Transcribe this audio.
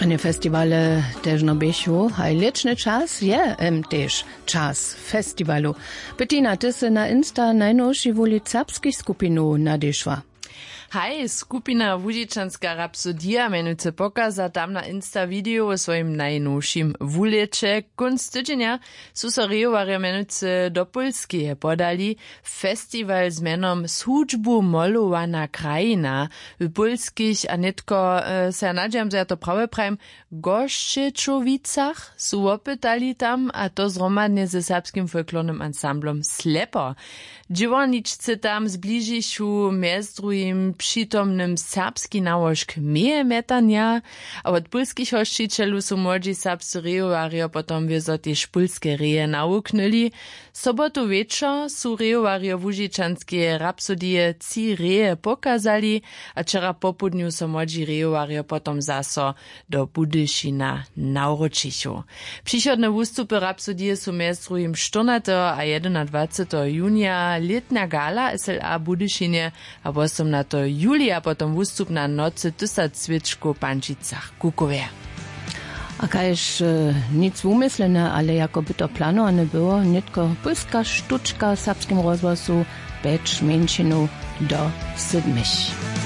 Kulturne festiwale też no biechu, a liczny czas je też czas festiwalu. Bettina, ty se na Insta najnowszy woli serbskich skupinu nadeszła. Hej, skupina Łužičanská rapsodia menujúce pokaza tam na Insta video o svojim najnovším wuleče. Kunc tydzienia sú so rejovaria menujúce do Polskie podali festival s menom Słužbu molowana krajina. W polskich a netko se nadziam, że ja to prawie prajem Goščečovicach sú opytali tam, a to zromadnie ze serbskim folklornym ansamblom Slepo. Dziewoniczcy tam zbližišu mez drugim przytomnym serbski nałożk metania, a od polskich hościcielów są młodzi serbscy rejowario potom wiezo też polskie reje nauknęli. Sobotu wieczor są rejowario Łužičanskie rapsodie 3 reje pokazali, a wczoraj popudniu są młodzi rejowario potom zaso do Budyšina nauročišu. Przychodne wystupy rapsodie są mez drugim 14. a 21. junia letnia gala SLA Budyšinie, a 18. julia potom wystup na nocy tysa cwieczku Pančicach Kukowie. A kajż nic umyslene, ale jako by to planowane było, nitko polska sztuczka serbskim rozgłosu becz mężczyzn do 7.